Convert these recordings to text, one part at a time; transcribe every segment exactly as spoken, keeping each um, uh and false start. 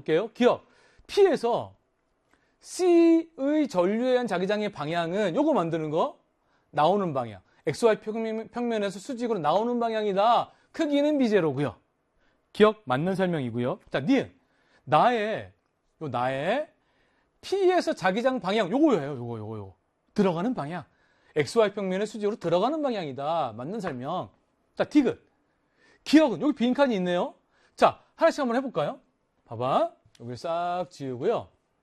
해볼게요. 기억. P에서 C의 전류에 의한 자기장의 방향은 요거 만드는 거. 나오는 방향. 엑스와이 평면, 평면에서 수직으로 나오는 방향이다. 크기는 비제로고요. 기억 맞는 설명이고요. 자, 니은. 나의, 요 나의 P에서 자기장 방향. 요거예요. 요거, 요거, 요거. 들어가는 방향. 엑스와이 평면의 수직으로 들어가는 방향이다. 맞는 설명. 자, 디귿. 기억은 여기 빈칸이 있네요. 자, 하나씩 한번 해볼까요? 봐봐. 여기 싹 지우고요.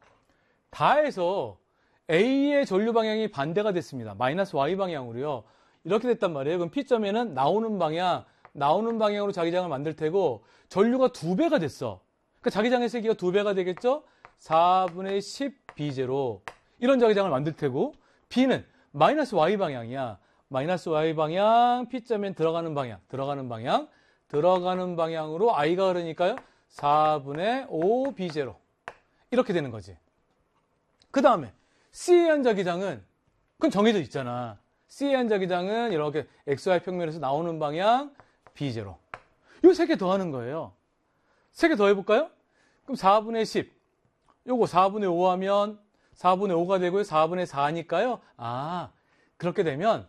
다에서 A의 전류 방향이 반대가 됐습니다. 마이너스 Y 방향으로요. 이렇게 됐단 말이에요. 그럼 P점에는 나오는 방향, 나오는 방향으로 자기장을 만들 테고 전류가 두 배가 됐어. 그러니까 자기장의 세기가 두 배가 되겠죠? 사분의 십 비제로 이런 자기장을 만들 테고 B는 마이너스 Y 방향이야. 마이너스 Y 방향, P점엔 들어가는 방향, 들어가는 방향, 들어가는 방향으로 I가 흐르니까요. 사분의 오 비제로 이렇게 되는 거지. 그 다음에 C에 의한 자기장은 그건 정해져 있잖아. C에 의한 자기장은 이렇게 엑스와이 평면에서 나오는 방향 비제로. 요 세 개 더하는 거예요. 세 개 더 해볼까요? 그럼 사분의 십. 요거 사분의 오 하면 사분의 오가 되고요. 사분의 사니까요. 아, 그렇게 되면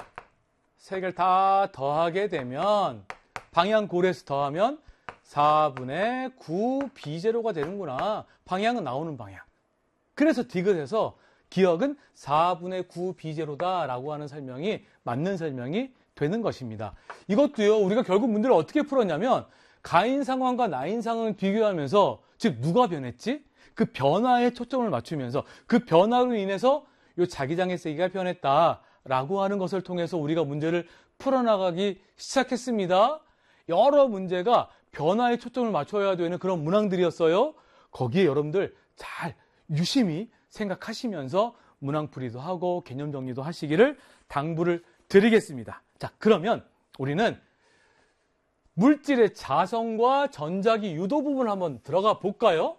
세 개를 다 더하게 되면 방향 고려해서 더하면 사분의 구 비제로가 되는구나. 방향은 나오는 방향. 그래서 디귿에서 기억은 사분의 구 비제로다 라고 하는 설명이 맞는 설명이 되는 것입니다. 이것도요, 우리가 결국 문제를 어떻게 풀었냐면 가인 상황과 나인 상황을 비교하면서 즉 누가 변했지? 그 변화에 초점을 맞추면서 그 변화로 인해서 이 자기장의 세기가 변했다라고 하는 것을 통해서 우리가 문제를 풀어나가기 시작했습니다. 여러 문제가 변화에 초점을 맞춰야 되는 그런 문항들이었어요. 거기에 여러분들 잘 유심히 생각하시면서 문항풀이도 하고 개념 정리도 하시기를 당부를 드리겠습니다. 자, 그러면 우리는 물질의 자성과 전자기 유도 부분을 한번 들어가 볼까요?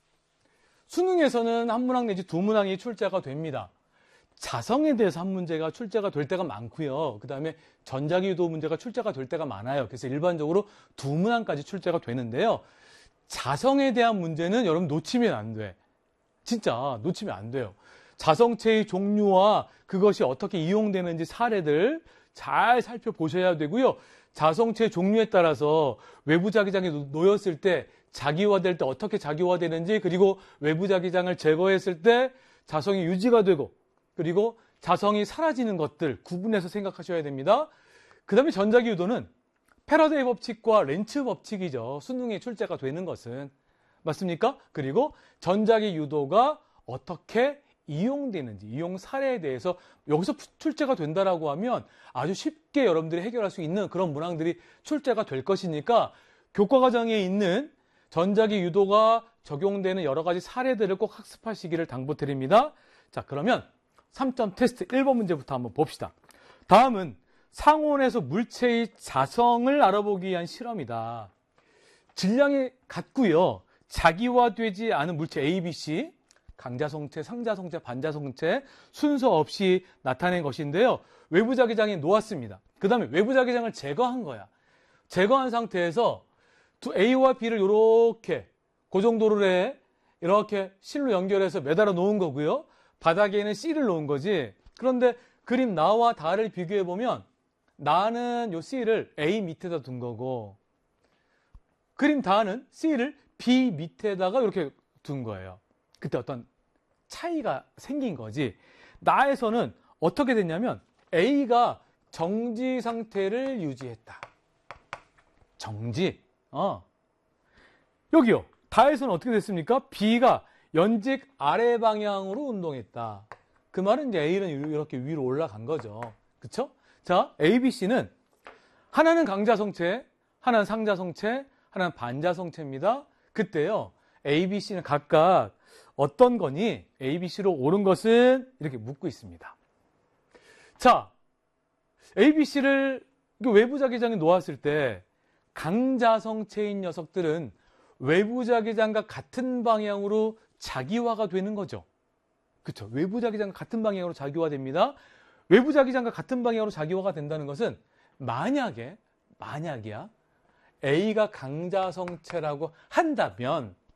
수능에서는 한 문항 내지 두 문항이 출제가 됩니다. 자성에 대해서 한 문제가 출제가 될 때가 많고요. 그 다음에 전자기 유도 문제가 출제가 될 때가 많아요. 그래서 일반적으로 두 문항까지 출제가 되는데요. 자성에 대한 문제는 여러분 놓치면 안 돼. 진짜 놓치면 안 돼요. 자성체의 종류와 그것이 어떻게 이용되는지 사례들 잘 살펴보셔야 되고요. 자성체 종류에 따라서 외부 자기장이 놓였을 때 자기화될 때 어떻게 자기화되는지, 그리고 외부 자기장을 제거했을 때 자성이 유지가 되고 그리고 자성이 사라지는 것들 구분해서 생각하셔야 됩니다. 그 다음에 전자기 유도는 패러데이 법칙과 렌츠 법칙이죠. 수능에 출제가 되는 것은. 맞습니까? 그리고 전자기 유도가 어떻게 이용되는지, 이용 사례에 대해서 여기서 출제가 된다라고 하면 아주 쉽게 여러분들이 해결할 수 있는 그런 문항들이 출제가 될 것이니까 교과과정에 있는 전자기 유도가 적용되는 여러 가지 사례들을 꼭 학습하시기를 당부드립니다. 자, 그러면 삼 점 테스트 일 번 문제부터 한번 봅시다. 다음은 상온에서 물체의 자성을 알아보기 위한 실험이다. 질량이 같고요. 자기화되지 않은 물체 A, B, C, 강자성체, 상자성체, 반자성체 순서 없이 나타낸 것인데요. 외부 자기장이 놓았습니다. 그 다음에 외부 자기장을 제거한 거야. 제거한 상태에서 두 A와 B를 이렇게 그 정도로 해 이렇게 실로 연결해서 매달아 놓은 거고요. 바닥에는 C를 놓은 거지. 그런데 그림 나와 다를 비교해 보면 나는 요 C를 A 밑에다 둔 거고 그림 다는 C를 B 밑에다가 이렇게 둔 거예요. 그때 어떤 차이가 생긴 거지. 나에서는 어떻게 됐냐면 A가 정지 상태를 유지했다. 정지. 어. 여기요. 다에서는 어떻게 됐습니까? B가 연직 아래 방향으로 운동했다. 그 말은 이제 A는 이렇게 위로 올라간 거죠. 그쵸? 자, A, B, C는 하나는 강자성체, 하나는 상자성체, 하나는 반자성체입니다. 그때요. A, B, C는 각각 어떤 거니? A, B, C로 옳은 것은 이렇게 묻고 있습니다. 자, A, B, C를 외부 자기장에 놓았을 때 강자성체인 녀석들은 외부 자기장과 같은 방향으로 자기화가 되는 거죠. 그렇죠? 외부 자기장과 같은 방향으로 자기화됩니다. 외부 자기장과 같은 방향으로 자기화가 된다는 것은 만약에 만약이야 A가 강자성체라고 한다면